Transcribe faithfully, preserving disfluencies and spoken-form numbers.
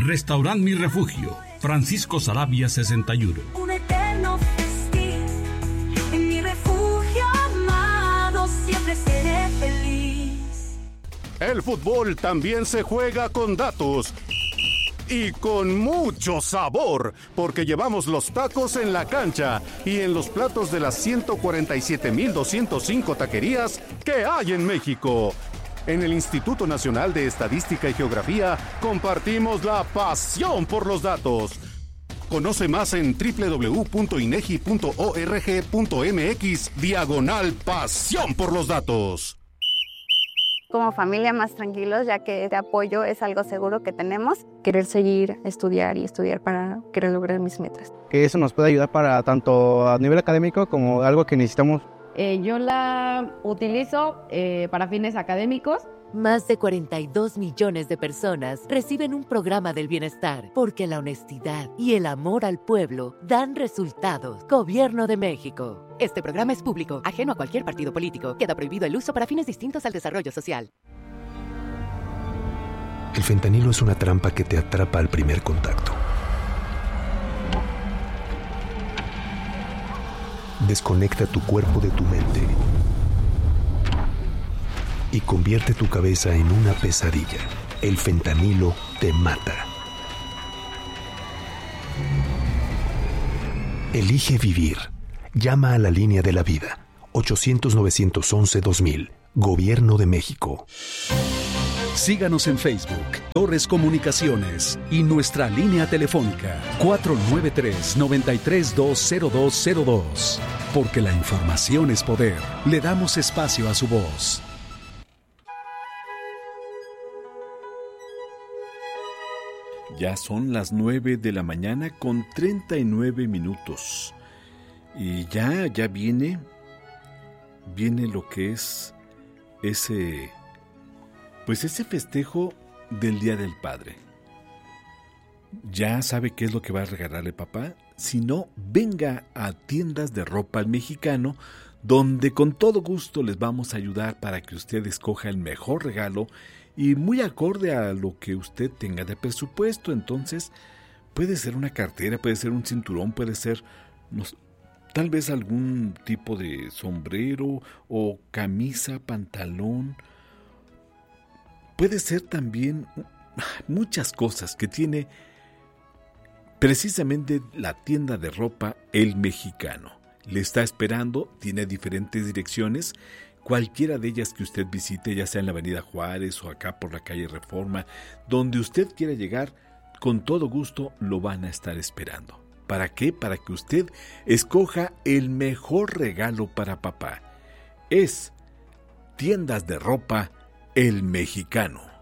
Restaurant Mi Refugio, Francisco Saravia sesenta y uno. Un eterno festín, en mi refugio amado siempre seré feliz. El fútbol también se juega con datos y con mucho sabor, porque llevamos los tacos en la cancha y en los platos de las ciento cuarenta y siete mil doscientos cinco taquerías que hay en México. En el Instituto Nacional de Estadística y Geografía compartimos la pasión por los datos. Conoce más en doble u doble u doble u punto inegi punto org punto mx diagonal pasión por los datos. Como familia más tranquilos, ya que este apoyo es algo seguro que tenemos. Querer seguir, estudiar y estudiar para querer lograr mis metas. Que eso nos puede ayudar para tanto a nivel académico como algo que necesitamos. Eh, yo la utilizo eh, para fines académicos. Más de cuarenta y dos millones de personas reciben un programa del bienestar porque la honestidad y el amor al pueblo dan resultados. Gobierno de México. Este programa es público, ajeno a cualquier partido político. Queda prohibido el uso para fines distintos al desarrollo social. El fentanilo es una trampa que te atrapa al primer contacto. Desconecta tu cuerpo de tu mente y convierte tu cabeza en una pesadilla. El fentanilo te mata. Elige vivir. Llama a la línea de la vida. ochocientos, novecientos once, dos mil. Gobierno de México. Síganos en Facebook, Torres Comunicaciones, y nuestra línea telefónica cuatro nueve tres, nueve tres dos, cero dos cero dos. Porque la información es poder. Le damos espacio a su voz. Ya son las nueve de la mañana con treinta y nueve minutos. Y ya, ya viene, viene lo que es ese... Pues ese festejo del Día del Padre. ¿Ya sabe qué es lo que va a regalarle papá? Si no, venga a Tiendas de Ropa al Mexicano, donde con todo gusto les vamos a ayudar para que usted escoja el mejor regalo y muy acorde a lo que usted tenga de presupuesto. Entonces, puede ser una cartera, puede ser un cinturón, puede ser no, tal vez algún tipo de sombrero o camisa, pantalón. Puede ser también muchas cosas que tiene precisamente la tienda de ropa El Mexicano. Le está esperando, tiene diferentes direcciones, cualquiera de ellas que usted visite, ya sea en la Avenida Juárez o acá por la calle Reforma, donde usted quiera llegar, con todo gusto lo van a estar esperando. ¿Para qué? Para que usted escoja el mejor regalo para papá. Es Tiendas de Ropa El Mexicano.